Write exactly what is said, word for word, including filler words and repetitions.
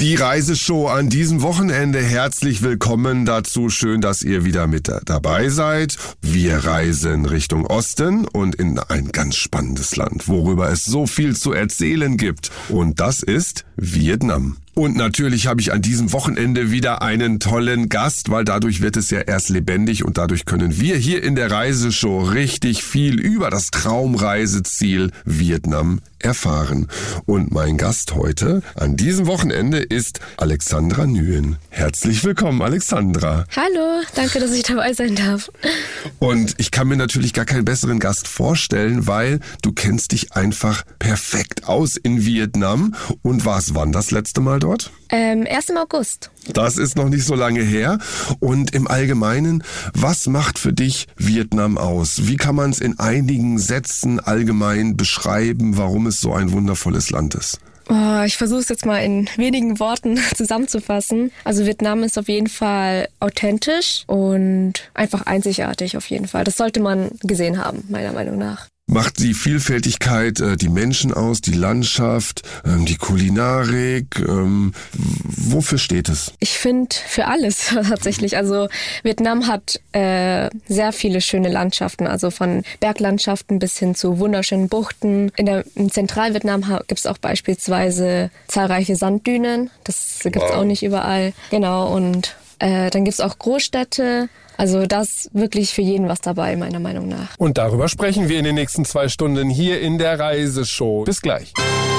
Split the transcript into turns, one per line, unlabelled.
Die Reiseshow an diesem Wochenende. Herzlich willkommen dazu. Schön, dass ihr wieder mit dabei seid. Wir reisen Richtung Osten und in ein ganz spannendes Land, worüber es so viel zu erzählen gibt. Und das ist Vietnam. Und natürlich habe ich an diesem Wochenende wieder einen tollen Gast, weil dadurch wird es ja erst lebendig und dadurch können wir hier in der Reiseshow richtig viel über das Traumreiseziel Vietnam erfahren. Und mein Gast heute an diesem Wochenende ist Alexandra Nguyen. Herzlich willkommen, Alexandra.
Hallo, danke, dass ich dabei sein darf.
Und ich kann mir natürlich gar keinen besseren Gast vorstellen, weil du kennst dich einfach perfekt aus in Vietnam. Und warst wann das letzte Mal dort?
Ähm, erst im August.
Das ist noch nicht so lange her. Und im Allgemeinen, was macht für dich Vietnam aus? Wie kann man es in einigen Sätzen allgemein beschreiben, warum es so ein wundervolles Land ist?
Oh, ich versuche es jetzt mal in wenigen Worten zusammenzufassen. Also Vietnam ist auf jeden Fall authentisch und einfach einzigartig auf jeden Fall. Das sollte man gesehen haben, meiner Meinung nach.
Macht die Vielfältigkeit äh, die Menschen aus, die Landschaft, ähm, die Kulinarik? Ähm, wofür steht es?
Ich finde für alles tatsächlich. Also Vietnam hat äh, sehr viele schöne Landschaften, also von Berglandschaften bis hin zu wunderschönen Buchten. In der, in Zentralvietnam gibt es auch beispielsweise zahlreiche Sanddünen. Das gibt es wow. auch nicht überall. Genau, und äh, dann gibt es auch Großstädte. Also da ist wirklich für jeden was dabei, meiner Meinung nach.
Und darüber sprechen wir in den nächsten zwei Stunden hier in der Reiseshow. Bis gleich.